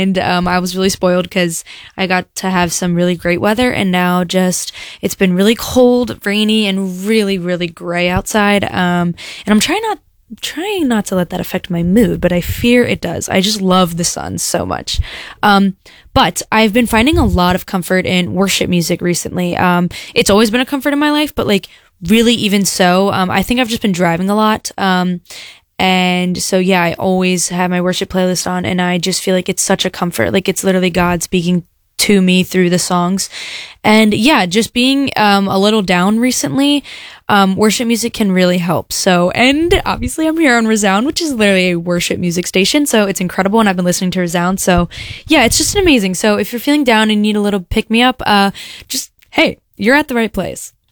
and I was really spoiled because I got to have some really great weather, and now it's been really cold, rainy, and really, really gray outside. And I'm trying not to let that affect my mood, but I fear it does. I just love the sun so much. But I've been finding a lot of comfort in worship music recently. It's always been a comfort in my life, but like really even so, I think I've just been driving a lot. And so, yeah, I always have my worship playlist on, and I just feel like it's such a comfort. Like it's literally God speaking to me through the songs. And yeah, just being a little down recently, worship music can really help. So, and obviously I'm here on Resound, which is literally a worship music station, so it's incredible, and I've been listening to Resound. So yeah, it's just amazing. So if you're feeling down and need a little pick me up, just, hey, you're at the right place.